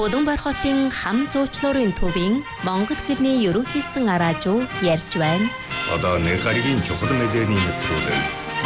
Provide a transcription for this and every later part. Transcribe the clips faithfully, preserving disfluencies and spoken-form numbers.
Улаанбаатар хотын хам зуучлалын төвийн монгол хэлний ерөнхийсэн араажуу ярьж байна. Одоо нэг гаригийн чухал мэдээний нэвтрүүлэг.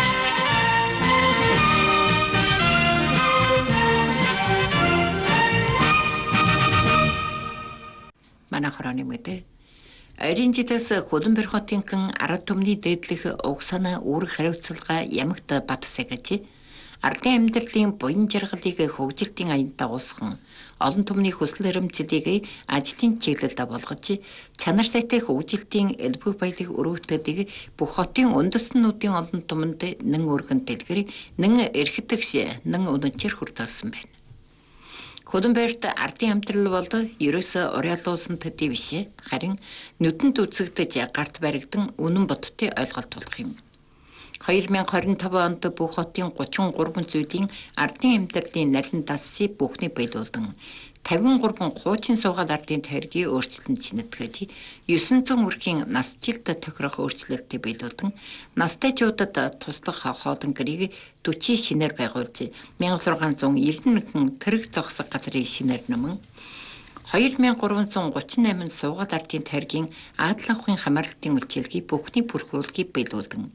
Манай хорооны мэдээ. Айрын жидэс Улаанбаатар хотын ард түмний дээдлэх уг санаа үүрэг хариуцлага ямагт батсаг гэж ардын амьдралын буян жаргалыг хөгжилтийн аянд дагуулсан олон түмний хүсэл эрмэлзлийг ажлын чиглэлд болгож чанар сайтай хөгжилтийн элбэг баялаг өрөвтөдийг бүх хотын үндэстнүүдийн олон түмэнд нэн өргөн дэлгэр нэн эрхтгш нэн өнөчөр хүртэлсэн байна. Улаанбаатарт ардын амьдрал бол ерөөсө уриалуулсан төдий биш харин нүдэнд үзэгдэж гарт баригдан үнэн бодтой ойлголт болох юм. две тысячи двадцать пять онд бүх хотын тридцать три зүйлийн ардын амьдралын нарийн дассыг бүхний биелүүлэн пятьдесят три хуучин суугаад ардын тойргийг өөрчлөлтөнд шинэтгэж девятьсот өрхийн насжилт тохирох өөрчлөлтийг биелүүлэн настайчуудад туслах хоолон гэрийг forty шинээр байгуулж сix ninety one тэрэг зогсох газрын шинээр нэмэн two thousand three hundred thirty-eight суугаад ардын тойргийн аадланхын хамаарлалтын үйлчилгээг бүхний бүрхүүлгийг биелүүлэн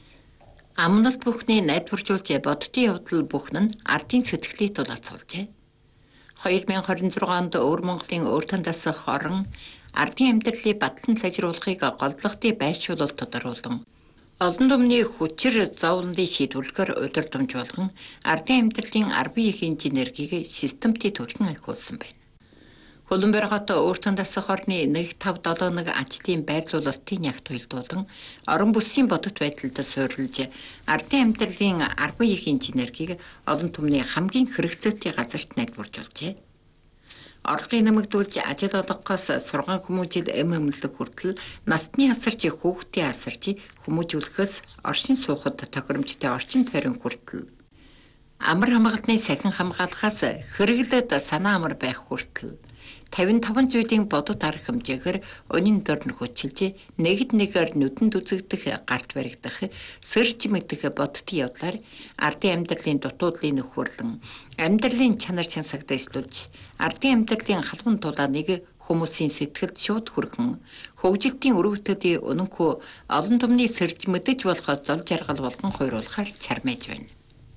амналт бүхний найдваржуулж бодтын явдал бүхэн нь ардын сэтгэлийг тулаацуулжээ. two thousand twenty-six онд Өвөр Монголын өөртөн дасах орон ардын амьдралыг батлан сайжруулахыг голдлогтыг байршуулалт тодорхойлон олон түмний хүчээр зовлоныг шийдвэрлэхээр удирдамж болгон ардын амьдралын арбан их инженерийг системтэй түрхэн ахиулсан байна. Улаанбаатар хот өөртөн дасах орны one five seven one ажлын байрлуулалтын нягт хуйлдуулан орон бүсийн бодит байдалд суурилж ардын амьдралын арбан их инженерийг олон түмний хамгийн хэрэгцээтэй газарт найдваржуулжээ. Орлогыг нэмэгдүүлж ажил олгохоос сургаан хүмүүжил эм эмнэлэг хүртэл насны асарч хүүхдийн асарч хүмүүжүүлэхээс оршин суухад тохиромжтой орчин тойрон хүртэл амар хамгаалтны сахин хамгаалахаас хэрэглээд санаа амар байх хүртэл fifty-five зүйлийн бодит арга хэмжээгээр өнийн дорн хөчилж нэгд нэгээр нүдэнд үзэгдэх гарт баригдах сэрж мэдэх бодитын явдлаар ардын амьдралын дутуудлыг нөхөрлөн амьдралын чанар чансаг дэвшлүүлж ардын амьдралын халуун тулааныг хүмүүсийн сэтгэлд шууд хүргэн хөгжилтийн өрөвтөдийн үнэнхүү олон түмний сэрж мэдэж болох зол жаргал болгон хойруулахаар чармайж байна.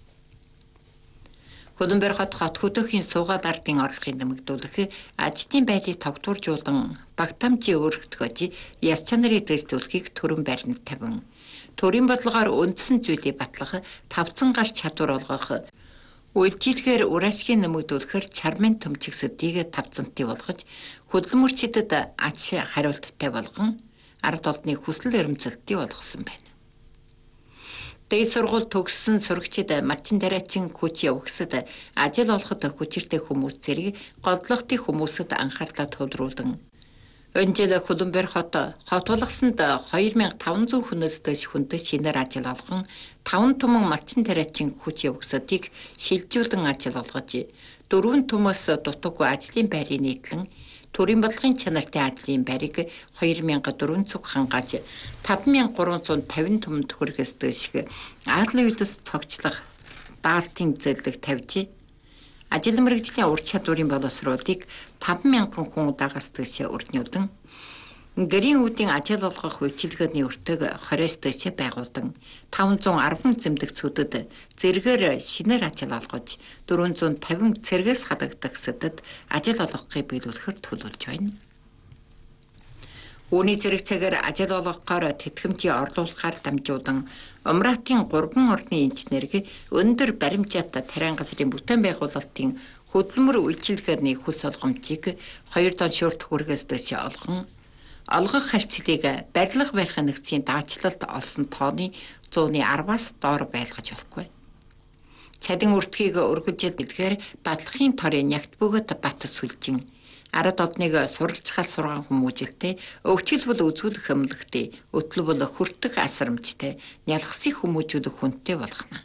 Улаанбаатар хот хөдөөхийн суугаад ардын орлогыг нэмэгдүүлэх ажлын байдлыг тогтворжуулан багтаамжийг өөрчлөхөж яс чанарыг дэвшлүүлэхийг төрөн байранд тавин төрийн бодлогоор үндсэн зүйлийг батлах тавцан гарч чадвар олгох үйлчилгээр үр ашгийг нэмэгдүүлэхээр чармын төмчигсдийг тавцантай болгож хөдөлмөрчдөд ач хариулттай болгон ард олонны хүсэл эрмэлзэлтийг болгосон байна. Дээд сургууль төгссөн сурагчид малчин дараачин хүч явагсад ажил олоход хүчиртэй хүмүүс зэрэг голдлогтын хүмүүсэд анхаарлаа төвлөрүүлэн өнжил Улаанбаатар хот хот болгосонд two thousand five hundred хүнээс дэш хүнтэй шинээр ажил олгон таван түмэн малчин дараачин хүч явагсадыг шилжүүлэн ажил олгож дөрвөн түмээс дутаггүй ажлын байрыг нийтлэн төрийн бодлогын чанартай ажлын байрыг two thousand four hundred хангааж five thousand three hundred fifty түмэнд хүрэхээс дэших аадлын үйлдэл цогцлох даалтын зэлэг тавьж ажил мэргэжлийн ур чадварын боловсруулалтыг five thousand хүн дагаас дэш өрнүүлэн гэрийн үүдийн ажил олгох үйлчилгээний өртөг twenty-с дэш байгуулдан five hundred ten зэмдэгцүүдэд зэргээр шинээр ажил олгож four hundred fifty цэргээс хадагдах сэдэд ажил олгохыг биелүүлэхээр төлөвлөж байна. Үүний зэрэг цагаар ажил олгохоор тэтгэмжийг орлуулахаар дамжуулан Умратын гурван орны инженерийг өндөр баримжаатай тариан газрын бүтээн байгуулалтын хөдөлмөр үйлчилгээний хүс олгомжийг two дон шуурт хүргээс дэш олгон олгох харьцлыг барилга барихын нэгцийн даатчлалд олсон тооны one hundred-аас доор байлгаж болохгүй. Цадин үртгийг өргөжл дэлгээр батлахын торын нягт бөгөөд бат сүлжин ард олныг суралцахаас сургаан хүмүүжилтэй өвчл бол үзүүлэх эмнэлэгтэй өтөл бол хүртэх асрамжтай нялхсыг хүмүүжүүлэх хүнтэй болгоно.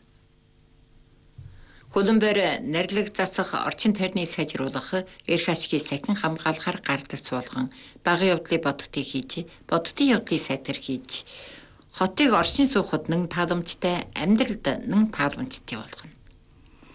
Улаанбаатар нарилэг засах орчин тойрныг сайжруулах эрх ашигыг сахин хамгаалахаар гардаг суулган багын явдлыг бодтыг хийж бодтын явдлыг сайтар хийж хотыг оршин суухад нэн тааламжтай амьдралд нэн тааламжтай болгоно.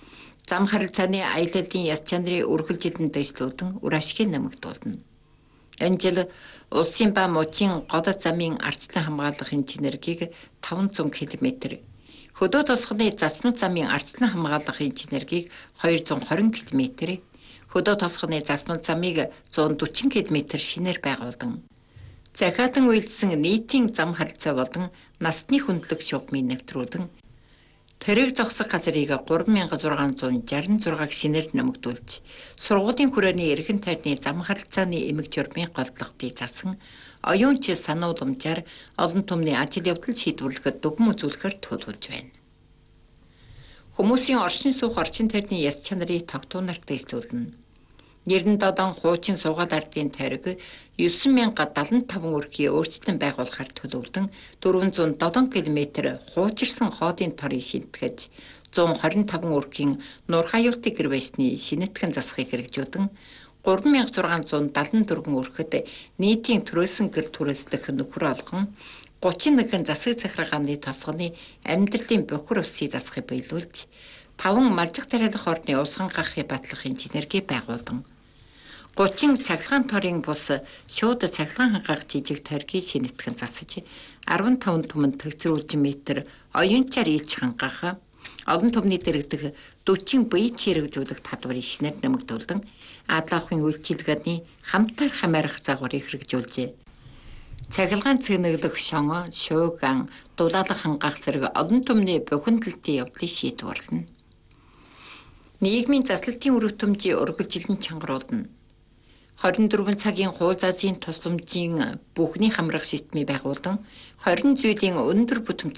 Зам харилцааны аялалын яс чанарын үргэлжилэн дэвшлүүлэн үр ашгийг нэмэгдүүлнэ. Энэ жил улсын ба мужийн голод замын ардчлан хамгаалах инженерийг таван зуун километр, хөдөө тосгоны засмал замын ардчлан хамгаалах инженерийг хоёр зуун хорин километр, хөдөө тосгоны засмал замыг зуун дөрвөн километр шинээр байгуулдан, захиалан үйлдсэн нийтийн зам харилцаа болон насны хөндлөх шугамыг нэвтрүүлэн, тэрэг зогсох газрыг гурван мянган зургаан зуун шарсан зургааг шинээр нэмэгдүүлж, сургуулийн хүрээний эргэн тойрны зам харилцааны эмэг журмын голдлогтыг засан, оюунч санууламжаар олон түмний ажил явдал шийдвэрлэхэд дүгм үзүүлэхээр төлөвлөж байна. Хүмүүсийн оршин суух орчин тойрны яс чанарыг тогтооноор дэвшлүүлнэ. Нэрэн додон хуучин суугаад ардын тойрог девять мянга седемдесет и пять өрхий өөрчлөлт байгуулахаар төлөвлөдөн дөрвөн зуун седем километр хуучирсан хоодын торыг шинтгэж зуун хорин таван өрхийн нур хаюултын гэр байсны шинэтгэн засахыг хэрэгжүүлэн гурван мянга зургаан зуун седемдесет и четыре өрхөд нийтийн төрөөсөн гэр түрээслэх нөхөр олгон гучин нэгэн засаг захиргааны тосгоны амьдралын бохир усыг засахыг биелүүлж таван малжих тариалах орны усхан гахыг батлах инженерийг байгуулдан гучин цахилгаан торын бус шууд цахилгаан хангах жижиг тойргийг шинэтгэн засаж арван таван түмэнд төгсрүүлж метр оюунчаар ийж хангах олон түмний дэрэгдэх дөрвөн бие чирэгжүүлэх татварыг шинээр нэмэгдүүлэн адлаахын үйлчилгээний хамтаар хамаарах загварыг хэрэгжүүлжээ. Цахилгаан цэгнэглэх шонгоо, шууган, дулаалах хангах зэрэг олон түмний бухимдалтын явдлыг шийдвэрлэнэ. Нийгмийн заслалтын үр хөтөмжийг үргэлжлэн чангаруулна. хорин дөрвөн цагийн хууль заазын тусламжийн бүхний хамрах системийг байгуулан хорин зүйлийн өндөр бүтээмж